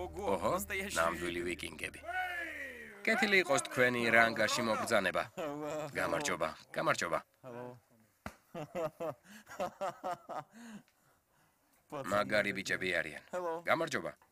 ოჰო, ნამდვილი ვიკინგები. კეთილი იყოს თქვენი რანგაში მობრძანება. გამარჯობა, გამარჯობა. მაგარი ბიჭები არიან. გამარჯობა.